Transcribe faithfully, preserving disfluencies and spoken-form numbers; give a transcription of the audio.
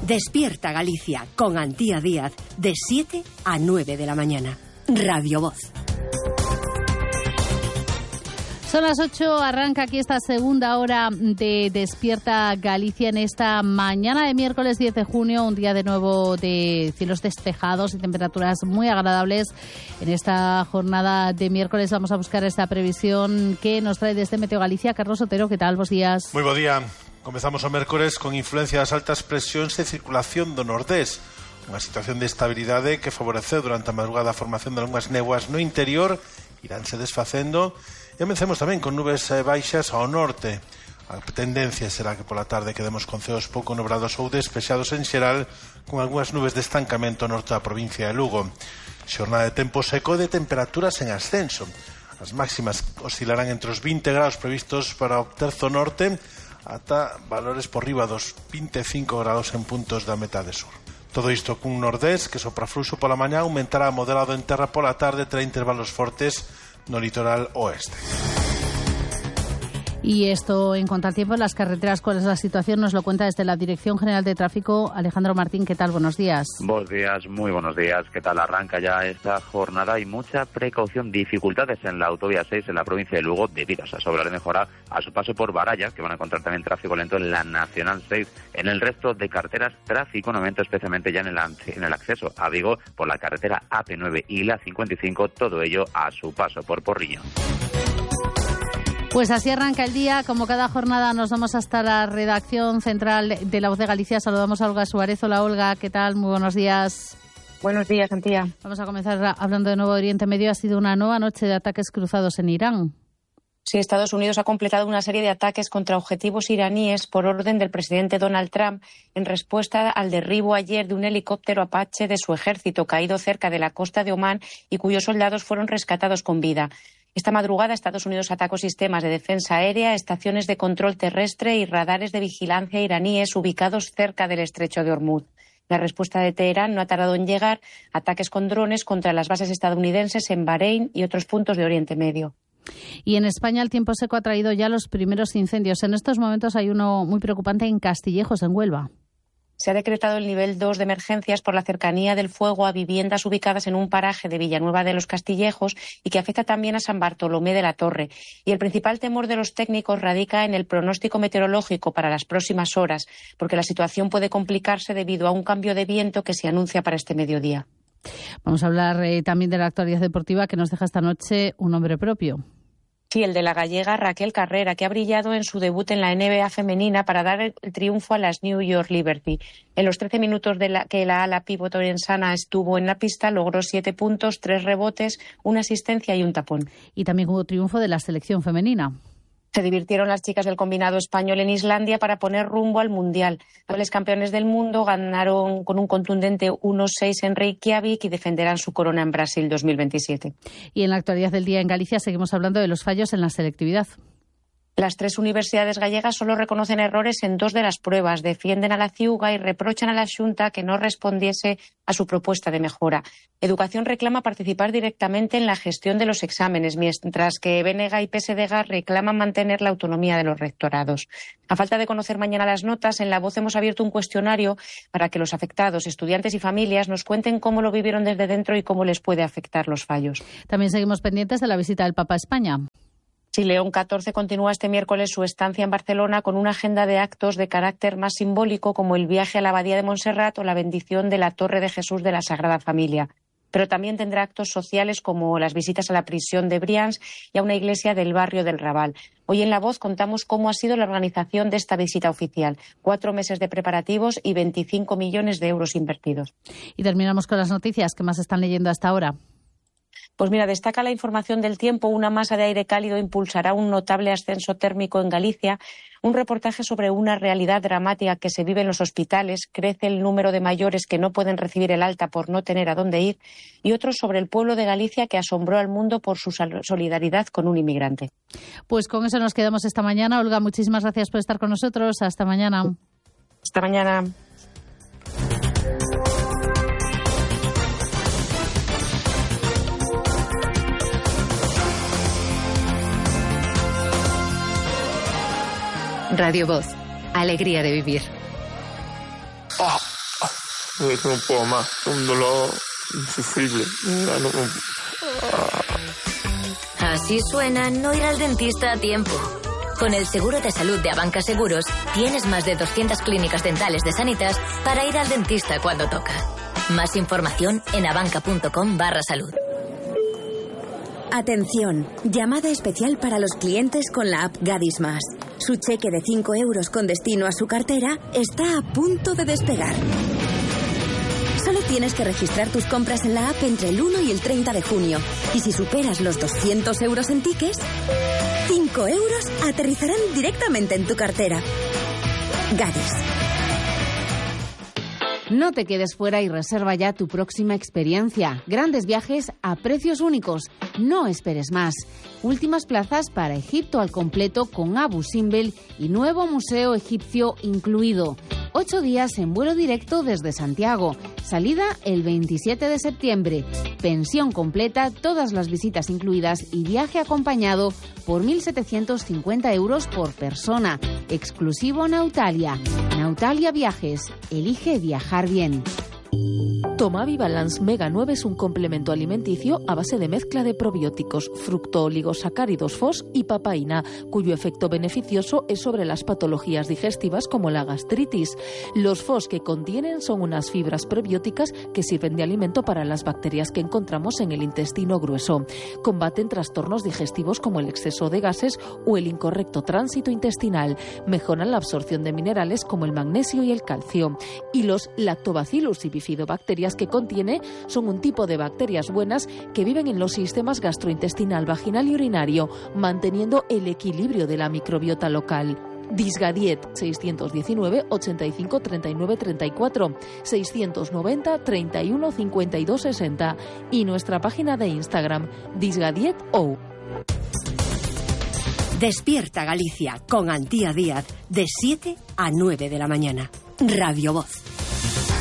Despierta Galicia con Antía Díaz de siete a nueve de la mañana. Radio Voz. Son las ocho, arranca aquí esta segunda hora de Despierta Galicia en esta mañana de miércoles diez de junio, un día de nuevo de cielos despejados y temperaturas muy agradables. En esta jornada de miércoles vamos a buscar esta previsión que nos trae desde Meteo Galicia. Carlos Otero, ¿qué tal? Buenos días. Moi bo día. Comezamos o mércores con influencia das altas presións e circulación do nordés. Unha situación de estabilidade que favoreceu durante a madrugada a formación de algunhas néboas no interior, iránse desfacendo. E amencemos tamén con nubes baixas ao norte. A tendencia será que pola tarde quedemos con ceos pouco nubrados ou despexados en xeral, con algunhas nubes de estancamento ao norte da provincia de Lugo. Xornada de tempo seco de temperaturas en ascenso. As máximas oscilarán entre os vinte graus previstos para o terzo norte ata valores por riba dos vinte e cinco graus en puntos da metade sur. Todo isto cun nordés que sopra fluxo pola mañá, aumentará moderado en terra pola tarde, trae intervalos fortes no litoral oeste. Y esto en cuanto al tiempo en las carreteras, ¿cuál es la situación? Nos lo cuenta desde la Dirección General de Tráfico Alejandro Martín. ¿Qué tal? Buenos días. Buenos días, muy buenos días. ¿Qué tal? Arranca ya esta jornada y mucha precaución, dificultades en la autovía seis en la provincia de Lugo debido a esa obras de mejora a su paso por Baralla, que van a encontrar también tráfico lento en la Nacional seis. En el resto de carreteras, tráfico en aumento especialmente ya en el, en el acceso a Vigo por la carretera A P nueve y la cincuenta y cinco, todo ello a su paso por Porriño. Pues así arranca el día. Como cada jornada nos vamos hasta la redacción central de La Voz de Galicia. Saludamos a Olga Suárez. Hola Olga, ¿qué tal? Muy buenos días. Buenos días, Antía. Vamos a comenzar hablando de nuevo de Oriente Medio. Ha sido una nueva noche de ataques cruzados en Irán. Sí, Estados Unidos ha completado una serie de ataques contra objetivos iraníes por orden del presidente Donald Trump en respuesta al derribo ayer de un helicóptero Apache de su ejército caído cerca de la costa de Omán y cuyos soldados fueron rescatados con vida. Esta madrugada Estados Unidos atacó sistemas de defensa aérea, estaciones de control terrestre y radares de vigilancia iraníes ubicados cerca del estrecho de Hormuz. La respuesta de Teherán no ha tardado en llegar, ataques con drones contra las bases estadounidenses en Bahrein y otros puntos de Oriente Medio. Y en España el tiempo seco ha traído ya los primeros incendios. En estos momentos hay uno muy preocupante en Castillejos, en Huelva. Se ha decretado el nivel dos de emergencias por la cercanía del fuego a viviendas ubicadas en un paraje de Villanueva de los Castillejos y que afecta también a San Bartolomé de la Torre. Y el principal temor de los técnicos radica en el pronóstico meteorológico para las próximas horas, porque la situación puede complicarse debido a un cambio de viento que se anuncia para este mediodía. Vamos a hablar eh, también de la actualidad deportiva que nos deja esta noche un hombre propio. Sí, el de la gallega Raquel Carrera, que ha brillado en su debut en la N B A femenina para dar el triunfo a las New York Liberty. En los trece minutos de la, que la ala pívot orensana estuvo en la pista, logró siete puntos, tres rebotes, una asistencia y un tapón. Y también hubo triunfo de la selección femenina. Se divirtieron las chicas del combinado español en Islandia para poner rumbo al Mundial. Los campeones del mundo ganaron con un contundente uno seis en Reykjavik y defenderán su corona en Brasil dos mil veintisiete. Y en la actualidad del día en Galicia seguimos hablando de los fallos en la selectividad. Las tres universidades gallegas solo reconocen errores en dos de las pruebas, defienden a la Ciuga y reprochan a la Xunta que no respondiese a su propuesta de mejora. Educación reclama participar directamente en la gestión de los exámenes, mientras que B N G y P S D G reclaman mantener la autonomía de los rectorados. A falta de conocer mañana las notas, en La Voz hemos abierto un cuestionario para que los afectados, estudiantes y familias nos cuenten cómo lo vivieron desde dentro y cómo les puede afectar los fallos. También seguimos pendientes de la visita del Papa a España. Sí, León catorce continúa este miércoles su estancia en Barcelona con una agenda de actos de carácter más simbólico como el viaje a la Abadía de Montserrat o la bendición de la Torre de Jesús de la Sagrada Familia. Pero también tendrá actos sociales como las visitas a la prisión de Brians y a una iglesia del barrio del Raval. Hoy en La Voz contamos cómo ha sido la organización de esta visita oficial. Cuatro meses de preparativos y veinticinco millones de euros invertidos. Y terminamos con las noticias que más están leyendo hasta ahora. Pues mira, destaca la información del tiempo. Una masa de aire cálido impulsará un notable ascenso térmico en Galicia. Un reportaje sobre una realidad dramática que se vive en los hospitales. Crece el número de mayores que no pueden recibir el alta por no tener a dónde ir. Y otros sobre el pueblo de Galicia que asombró al mundo por su solidaridad con un inmigrante. Pues con eso nos quedamos esta mañana. Olga, muchísimas gracias por estar con nosotros. Hasta mañana. Hasta mañana. Radio Voz. Alegría de vivir. Ah, no, no puedo más. Un dolor insufrible. No, no, no. Ah. Así suena no ir al dentista a tiempo. Con el seguro de salud de Abanca Seguros, tienes más de doscientas clínicas dentales de Sanitas para ir al dentista cuando toca. Más información en abanca.com barra salud. Atención, llamada especial para los clientes con la app Gadis Más. Su cheque de cinco euros con destino a su cartera está a punto de despegar. Solo tienes que registrar tus compras en la app entre el uno y el treinta de junio. Y si superas los doscientos euros en tickets, cinco euros aterrizarán directamente en tu cartera. Gadis. No te quedes fuera y reserva ya tu próxima experiencia. Grandes viajes a precios únicos. No esperes más. Últimas plazas para Egipto al completo con Abu Simbel y nuevo museo egipcio incluido. Ocho días en vuelo directo desde Santiago. Salida el veintisiete de septiembre. Pensión completa, todas las visitas incluidas y viaje acompañado por mil setecientos cincuenta euros por persona. Exclusivo Nautalia. Nautalia Viajes. Elige viajar bien. Tomavi Balance Mega nueve es un complemento alimenticio a base de mezcla de probióticos, fructooligosacáridos F O S y papaína, cuyo efecto beneficioso es sobre las patologías digestivas como la gastritis. Los F O S que contienen son unas fibras prebióticas que sirven de alimento para las bacterias que encontramos en el intestino grueso. Combaten trastornos digestivos como el exceso de gases o el incorrecto tránsito intestinal. Mejoran la absorción de minerales como el magnesio y el calcio. Y los lactobacillus y bifidobacterias que contiene son un tipo de bacterias buenas que viven en los sistemas gastrointestinal, vaginal y urinario, manteniendo el equilibrio de la microbiota local. Disgadiet seiscientos diecinueve ochenta y cinco treinta y nueve treinta y cuatro, seiscientos noventa treinta y uno cincuenta y dos sesenta y nuestra página de Instagram Disgadiet O. Despierta Galicia con Antía Díaz de siete a nueve de la mañana. Radio Voz.